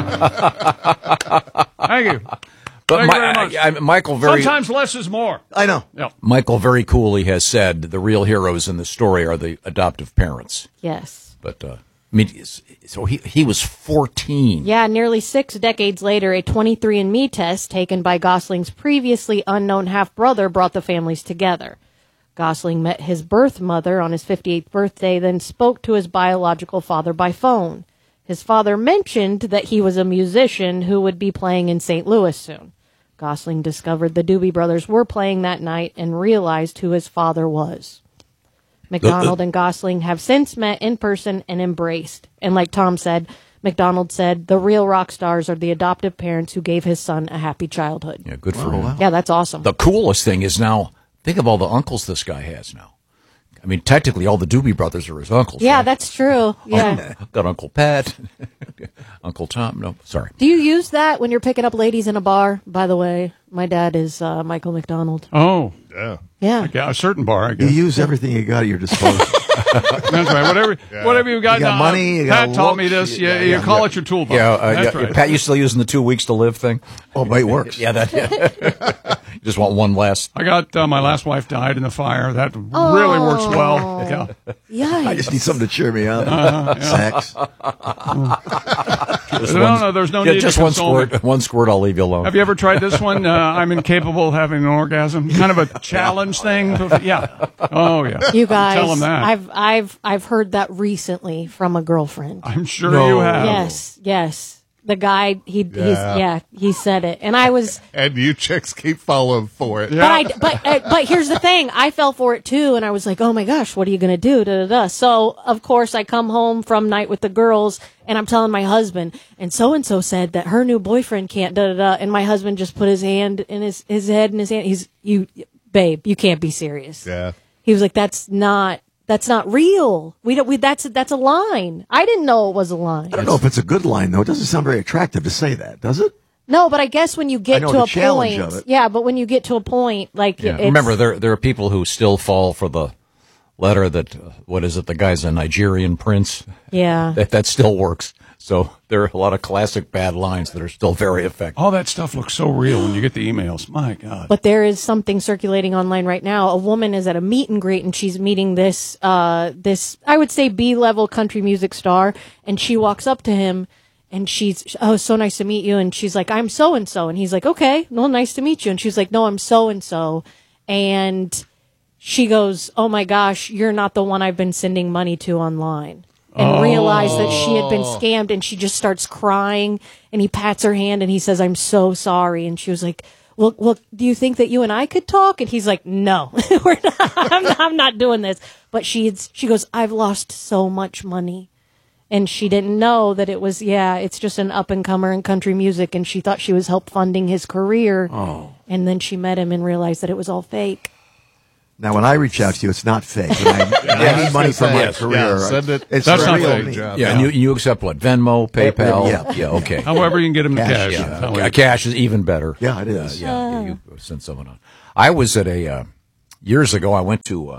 Thank you. But Thank you very much. Michael Sometimes less is more. I know. Yeah. Michael very coolly has said the real heroes in the story are the adoptive parents. Yes. But I mean, so he was 14. Yeah, nearly 6 decades later, a 23andMe test taken by Gosling's previously unknown half-brother brought the families together. Gosling met his birth mother on his 58th birthday, then spoke to his biological father by phone. His father mentioned that he was a musician who would be playing in St. Louis soon. Gosling discovered the Doobie Brothers were playing that night and realized who his father was. McDonald and Gosling have since met in person and embraced. And like Tom said, McDonald said, the real rock stars are the adoptive parents who gave his son a happy childhood. Yeah, good for him. Wow. Yeah, that's awesome. The coolest thing is now, think of all the uncles this guy has now. I mean, technically, all the Doobie Brothers are his uncles. Yeah, right? that's true. Yeah. Got Uncle Pat, Uncle Tom. No, sorry. Do you use that when you're picking up ladies in a bar? By the way, my dad is Michael McDonald. Oh, Yeah. Yeah. okay, a certain bar, I You guess. use everything you got at your disposal. That's right. Whatever you got. You got now, money, you got Pat taught me looks, this. you Call it your toolbox. That's right. Pat, you still using the 2 weeks to live thing? Oh, but it works. Yeah, that. You just want one last. I got my last wife died in the fire. That really works well. Yeah. Yikes. I just need something to cheer me up. Sex. No, there's no need Just to one console me. squirt. One squirt, I'll leave you alone. Have you ever tried this one? I'm incapable of having an orgasm. Kind of a challenge thing. Yeah. Oh yeah. You guys, Tell him that. I've heard that recently from a girlfriend. I'm sure you have. Yes. The guy, he said it, and I was. And you chicks keep falling for it. Yeah. But here's the thing: I fell for it too, and I was like, "Oh my gosh, what are you gonna do?" Da, da, da. So of course, I come home from night with the girls, and I'm telling my husband, and so said that her new boyfriend can't da da da, and my husband just put his hand in his head in his hand. Babe, you can't be serious. Yeah. He was like, That's not real. That's a line. I didn't know it was a line. I don't know if it's a good line, though. It doesn't sound very attractive to say that, does it? No, but I guess when you get I know to the a challenge point, of it. yeah, but when you get to a point, like, Yeah. it's, Remember, there are people who still fall for the letter that, what is it, the guy's a Nigerian prince. yeah, That still works. So there are a lot of classic bad lines that are still very effective. All that stuff looks so real when you get the emails. My God. but there is something circulating online right now. A woman is at a meet and greet, and she's meeting this I would say B-level country music star, and she walks up to him, and she's, "Oh, so nice to meet you," and she's like, "I'm so and so," and he's like, "Okay, well, nice to meet you," and she's like, "No, I'm so and so," and she goes, "Oh my gosh, you're not the one I've been sending money to online." And realized that she had been scammed, and she just starts crying, and he pats her hand and he says, "I'm so sorry." And she was like, well, do you think that you and I could talk? And he's like, "No, we're not, I'm not doing this." But she goes, "I've lost so much money." And she didn't know that it was, it's just an up-and-comer in country music, and she thought she was help funding his career. Oh. And then she met him and realized that it was all fake. Now, when I reach out to you, it's not fake. I need money for my career. Yeah, send it. It's That's for not real fake, me. John. Yeah, and you accept what? Venmo, PayPal? Yeah. Okay. However you can get them to Cash, cash. Cash is even better. Yeah, it is. You send someone on. I was at years ago, I went to,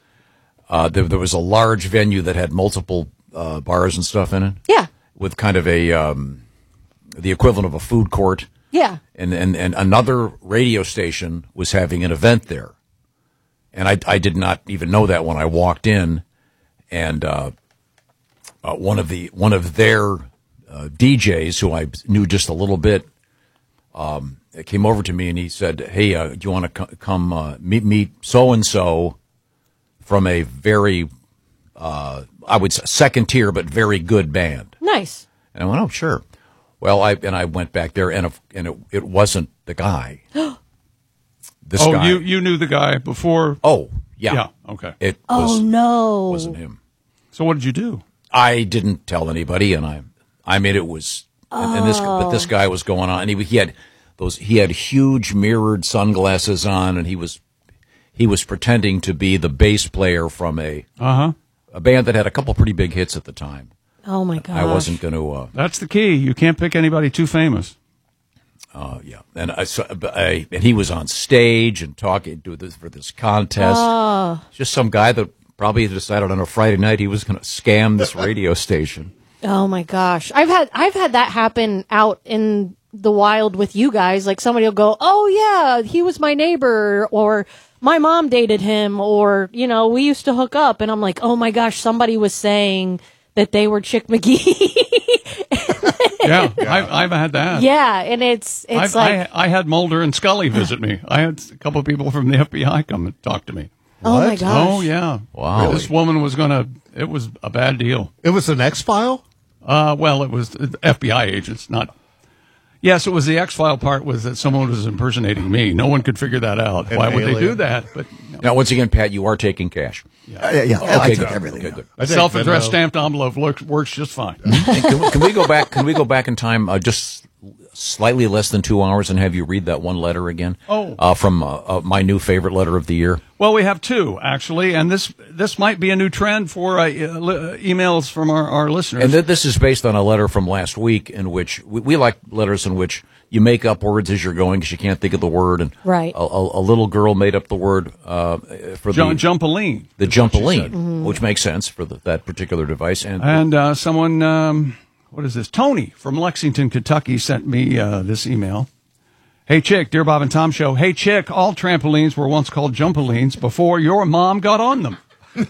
there was a large venue that had multiple bars and stuff in it. Yeah. With kind of the equivalent of a food court. Yeah. And another radio station was having an event there. And I did not even know that when I walked in, and one of their DJs, who I knew just a little bit, came over to me and he said, "Hey, do you want to come meet so and so from a very I would say second tier but very good band?" Nice. And I went, "Oh, sure." Well, I went back there, and it wasn't the guy. This guy. You knew the guy before? Oh, yeah. Yeah, okay. It wasn't him. So what did you do? I didn't tell anybody, and I mean, it was, but this guy was going on, and he had huge mirrored sunglasses on, and he was pretending to be the bass player from a band that had a couple pretty big hits at the time. Oh my gosh. I wasn't going to. That's the key. You can't pick anybody too famous. Yeah, and and he was on stage and talking for this contest. Just some guy that probably decided on a Friday night he was going to scam this radio station. Oh my gosh. I've had that happen out in the wild with you guys. Like somebody will go, "Oh yeah, he was my neighbor," or "My mom dated him," or, "We used to hook up." And I'm like, "Oh my gosh, somebody was saying that they were Chick McGee." Yeah, I've had that. Yeah, and it's I had Mulder and Scully visit me. I had a couple of people from the FBI come and talk to me. Oh my gosh. Oh yeah. Wow. This woman was it was a bad deal. It was an X-File? Well, it was FBI agents, not. Yes, it was the X-File part was that someone was impersonating me. No one could figure that out. Why would they do that? But Now, once again, Pat, you are taking cash. I Okay, take good. everything. Okay, good. I think self-addressed Venmo. stamped envelope works just fine. Hey, can we go back? Can we go back in time just slightly less than 2 hours and have you read that one letter again? From my new favorite letter of the year. Well, we have two actually, and this might be a new trend for emails from our listeners. And this is based on a letter from last week in which we like letters in which you make up words as you're going because you can't think of the word. And Right. a little girl made up the word for Jumpaline. the Jumpaline, which makes sense for that particular device. And someone, what is this? Tony from Lexington, Kentucky sent me this email. Hey, Chick, dear Bob and Tom Show. Hey, Chick, all trampolines were once called Jumpalines before your mom got on them.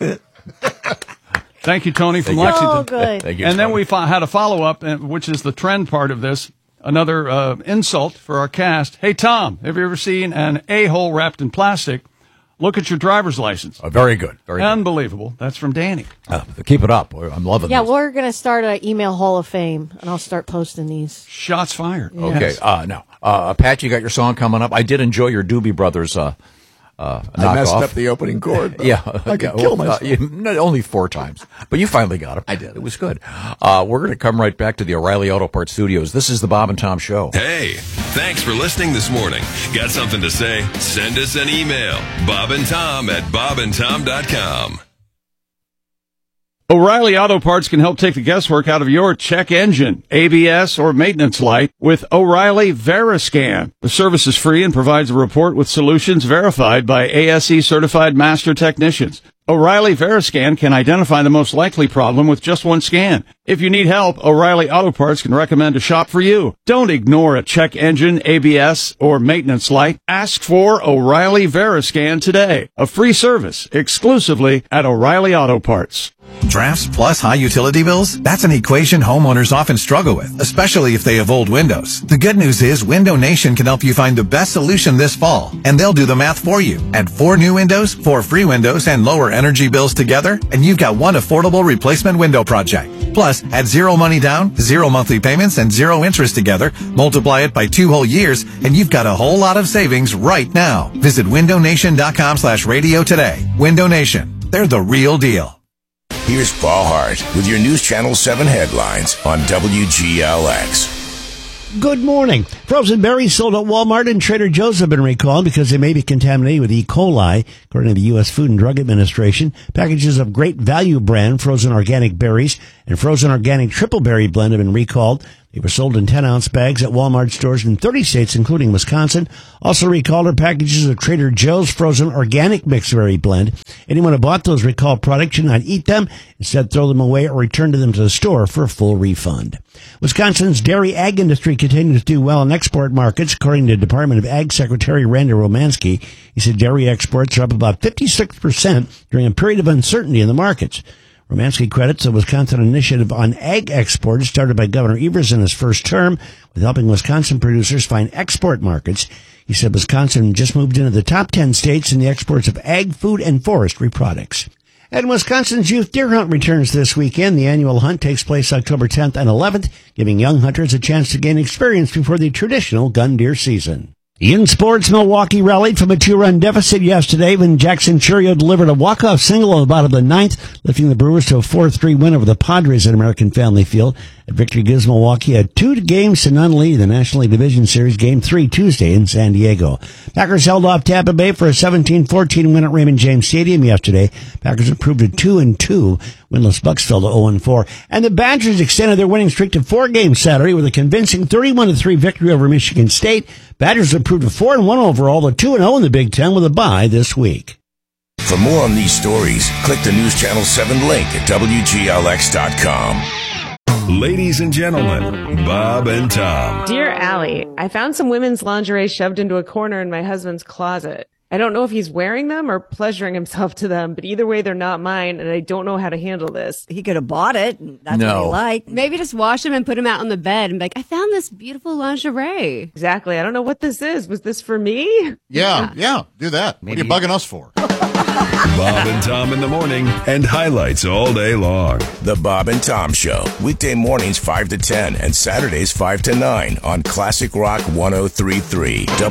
Thank you, Tony from Lexington. Oh, good. Thank you, And then Tony. we had a follow-up, which is the trend part of this. Another insult for our cast. Hey, Tom, have you ever seen an a-hole wrapped in plastic? Look at your driver's license. Very good. Very good. Unbelievable. That's from Danny. Keep it up. I'm loving Yeah, this. we're going to start an email hall of fame, and I'll start posting these. Shots fired. Okay. Yes. Now, Pat, you got your song coming up. I did enjoy your Doobie Brothers I messed knockoff. up the opening chord. Yeah, I could kill myself. Only 4 times, but you finally got him. I did. It was good. We're going to come right back to the O'Reilly Auto Parts Studios. This is the Bob and Tom Show. Hey, thanks for listening this morning. Got something to say? Send us an email. bobandtom@bobandtom.com. O'Reilly Auto Parts can help take the guesswork out of your check engine, ABS, or maintenance light with O'Reilly Veriscan. The service is free and provides a report with solutions verified by ASE certified master technicians. O'Reilly Veriscan can identify the most likely problem with just one scan. If you need help, O'Reilly Auto Parts can recommend a shop for you. Don't ignore a check engine, ABS, or maintenance light. Ask for O'Reilly Veriscan today. A free service exclusively at O'Reilly Auto Parts. Drafts plus high utility bills? That's an equation homeowners often struggle with, especially if they have old windows. The good news is Window Nation can help you find the best solution this fall, and they'll do the math for you. Add 4 new windows, 4 free windows, and lower energy bills together, and you've got one affordable replacement window project. Plus, add 0 money down, 0 monthly payments, and 0 interest together, multiply it by 2 whole years, and you've got a whole lot of savings right now. Visit windownation.com/radio today. Window Nation. They're the real deal. Here's Paul Hart with your News Channel 7 headlines on WGLX. Good morning. Frozen berries sold at Walmart and Trader Joe's have been recalled because they may be contaminated with E. coli, according to the U.S. Food and Drug Administration. Packages of Great Value brand frozen organic berries and frozen organic triple berry blend have been recalled. They were sold in 10-ounce bags at Walmart stores in 30 states, including Wisconsin. Also recalled are packages of Trader Joe's frozen organic mixed berry blend. Anyone who bought those recalled products should not eat them. Instead, throw them away or return them to the store for a full refund. Wisconsin's dairy ag industry continues to do well in export markets, according to Department of Ag Secretary Randy Romanski. He said dairy exports are up about 56% during a period of uncertainty in the markets. Romanski credits a Wisconsin initiative on ag exports started by Governor Evers in his first term with helping Wisconsin producers find export markets. He said Wisconsin just moved into the top 10 states in the exports of ag, food, and forestry products. And Wisconsin's Youth Deer Hunt returns this weekend. The annual hunt takes place October 10th and 11th, giving young hunters a chance to gain experience before the traditional gun deer season. In sports, Milwaukee rallied from a 2-run deficit yesterday when Jackson Churio delivered a walk-off single on the bottom of the ninth, lifting the Brewers to a 4-3 win over the Padres at American Family Field. That victory gives Milwaukee a 2-0 lead in the National League Division Series Game 3 Tuesday in San Diego. Packers held off Tampa Bay for a 17-14 win at Raymond James Stadium yesterday. Packers improved to 2-2. Winless Bucks fell to 0-4. And the Badgers extended their winning streak to 4 games Saturday with a convincing 31-3 victory over Michigan State. Badgers improved to 4-1 overall, to 2-0 in the Big Ten with a bye this week. For more on these stories, click the News Channel 7 link at WGLX.com. Ladies and gentlemen, Bob and Tom. Dear Allie, I found some women's lingerie shoved into a corner in my husband's closet. I don't know if he's wearing them or pleasuring himself to them, but either way, they're not mine, and I don't know how to handle this. He could have bought it. That's what he liked. Maybe just wash them and put them out on the bed and be like, I found this beautiful lingerie. Exactly. I don't know what this is. Was this for me? Yeah, do that. What are you bugging us for? Bob and Tom in the morning and highlights all day long. The Bob and Tom Show. Weekday mornings 5 to 10 and Saturdays 5 to 9 on Classic Rock 103.3.